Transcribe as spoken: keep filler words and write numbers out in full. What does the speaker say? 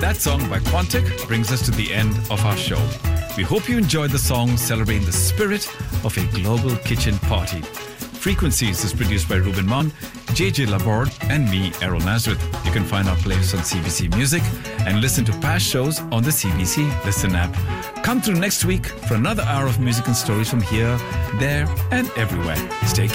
That song by Quantic brings us to the end of our show. We hope you enjoyed the song celebrating the spirit of a global kitchen party. Frequencies is produced by Ruben Mon, J J Laborde, and me, Errol Nazareth. You can find our playlist on C B C Music and listen to past shows on the C B C Listen app. Come through next week for another hour of music and stories from here, there, and everywhere. Stay